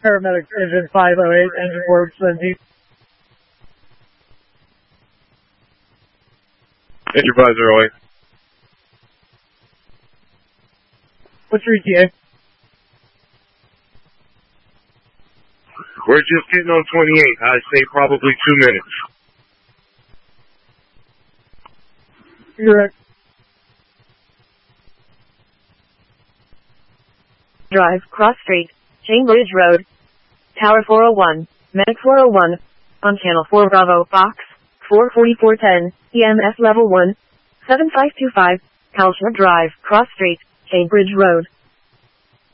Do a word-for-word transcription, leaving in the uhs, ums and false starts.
Paramedic engine five oh eight, engine works, Lindsay. Engine five oh eight. What's your E T A? We're just getting on twenty-eight. I'd say probably two minutes. Correct. Drive, Cross Street, Cambridge Road. Tower four oh one, Medic four oh one, on Channel four Bravo, Fox, four forty-four ten, E M S Level one, seven five two five, Kalshner Drive, Cross Street, Cambridge Road.